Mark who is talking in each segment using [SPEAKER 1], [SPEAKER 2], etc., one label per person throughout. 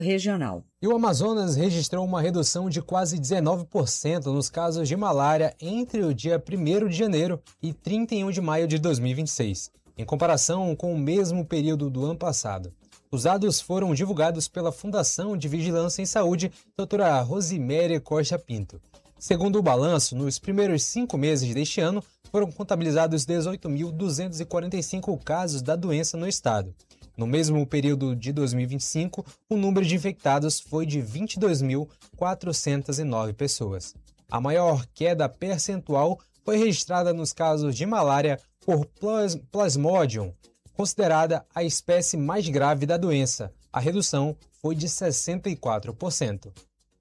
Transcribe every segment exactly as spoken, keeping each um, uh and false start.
[SPEAKER 1] regional.
[SPEAKER 2] E o Amazonas registrou uma redução de quase dezenove por cento nos casos de malária entre o dia primeiro de janeiro e trinta e um de maio de dois mil e vinte e seis, em comparação com o mesmo período do ano passado. Os dados foram divulgados pela Fundação de Vigilância em Saúde, doutora Rosimere Costa Pinto. Segundo o balanço, nos primeiros cinco meses deste ano, foram contabilizados dezoito mil duzentos e quarenta e cinco casos da doença no estado. No mesmo período de dois mil e vinte e cinco, o número de infectados foi de vinte e dois mil quatrocentas e nove pessoas. A maior queda percentual foi registrada nos casos de malária por plas- Plasmodium, considerada a espécie mais grave da doença. A redução foi de sessenta e quatro por cento.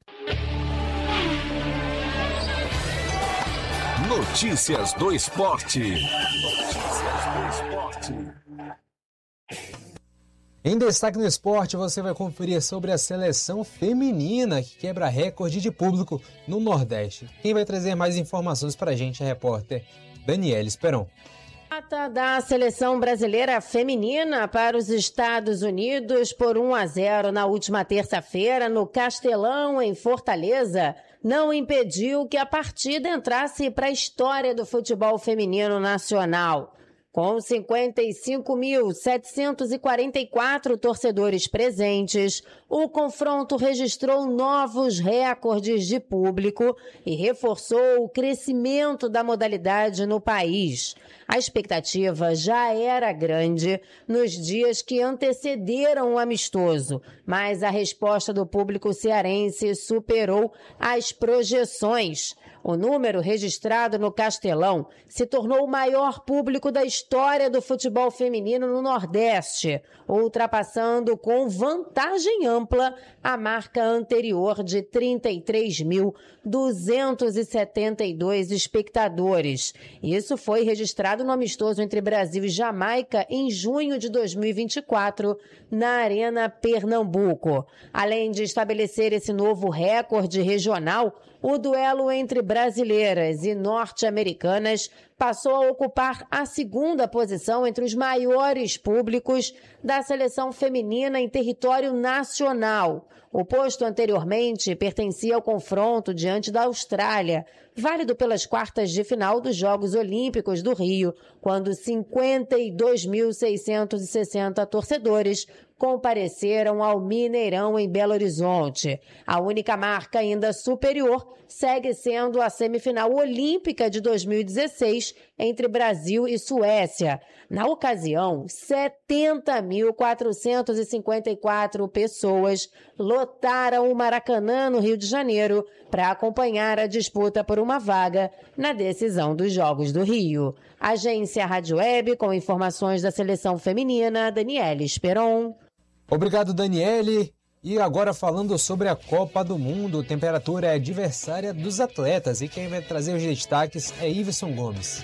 [SPEAKER 3] Notícias do Esporte. Notícias do Esporte.
[SPEAKER 2] Em destaque no esporte, você vai conferir sobre a seleção feminina que quebra recorde de público no Nordeste. Quem vai trazer mais informações para a gente é a repórter Daniela Esperon.
[SPEAKER 4] Derrota da seleção brasileira feminina para os Estados Unidos por um a zero na última terça-feira no Castelão, em Fortaleza, não impediu que a partida entrasse para a história do futebol feminino nacional. Com cinquenta e cinco mil setecentos e quarenta e quatro torcedores presentes, o confronto registrou novos recordes de público e reforçou o crescimento da modalidade no país. A expectativa já era grande nos dias que antecederam o amistoso, mas a resposta do público cearense superou as projeções. O número registrado no Castelão se tornou o maior público da história do futebol feminino no Nordeste, ultrapassando com vantagem ampla a marca anterior de trinta e três mil duzentos e setenta e dois espectadores. Isso foi registrado no amistoso entre Brasil e Jamaica em junho de dois mil e vinte e quatro, na Arena Pernambuco. Além de estabelecer esse novo recorde regional, o duelo entre brasileiras e norte-americanas passou a ocupar a segunda posição entre os maiores públicos da seleção feminina em território nacional. O posto anteriormente pertencia ao confronto diante da Austrália, válido pelas quartas de final dos Jogos Olímpicos do Rio, quando cinquenta e dois mil seiscentos e sessenta torcedores compareceram ao Mineirão em Belo Horizonte. A única marca ainda superior segue sendo a semifinal olímpica de dois mil e dezesseis entre Brasil e Suécia. Na ocasião, setenta mil quatrocentos e cinquenta e quatro pessoas lotaram o Maracanã, no Rio de Janeiro, para acompanhar a disputa por uma vaga na decisão dos Jogos do Rio. Agência Rádio Web, com informações da seleção feminina, Daniela Esperon.
[SPEAKER 2] Obrigado, Daniele. E agora falando sobre a Copa do Mundo, temperatura é adversária dos atletas e quem vai trazer os destaques é Iveson Gomes.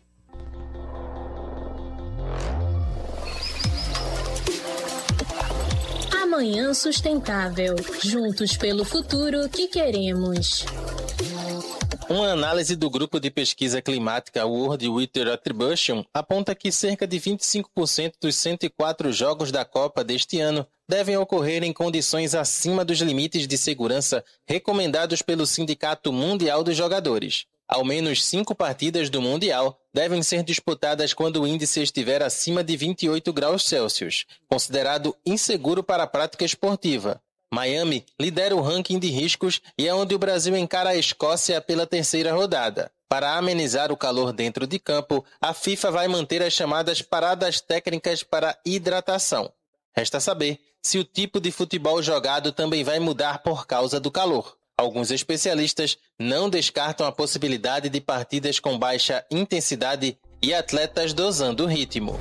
[SPEAKER 5] Amanhã Sustentável. Juntos pelo futuro que queremos.
[SPEAKER 6] Uma análise do grupo de pesquisa climática World Weather Attribution aponta que cerca de vinte e cinco por cento dos cento e quatro jogos da Copa deste ano devem ocorrer em condições acima dos limites de segurança recomendados pelo Sindicato Mundial dos Jogadores. Ao menos cinco partidas do Mundial devem ser disputadas quando o índice estiver acima de vinte e oito graus Celsius, considerado inseguro para a prática esportiva. Miami lidera o ranking de riscos e é onde o Brasil encara a Escócia pela terceira rodada. Para amenizar o calor dentro de campo, a FIFA vai manter as chamadas paradas técnicas para hidratação. Resta saber se o tipo de futebol jogado também vai mudar por causa do calor. Alguns especialistas não descartam a possibilidade de partidas com baixa intensidade e atletas dosando o ritmo.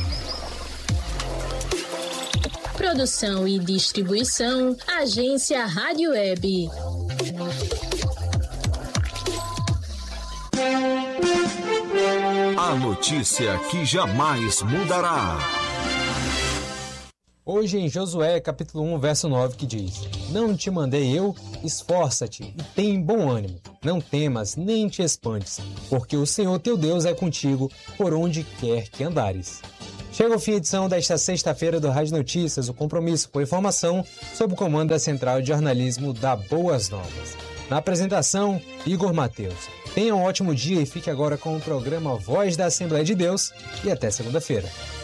[SPEAKER 5] Produção e distribuição, Agência Rádio Web.
[SPEAKER 3] A notícia que jamais mudará.
[SPEAKER 2] Hoje em Josué, capítulo um, verso nove, que diz: Não te mandei eu, esforça-te e tem bom ânimo. Não temas, nem te espantes, porque o Senhor teu Deus é contigo por onde quer que andares. Chega ao fim a edição desta sexta-feira do Rádio Notícias, o compromisso com a informação sob o comando da Central de Jornalismo da Boas Novas. Na apresentação, Igor Mateus. Tenha um ótimo dia e fique agora com o programa Voz da Assembleia de Deus e até segunda-feira.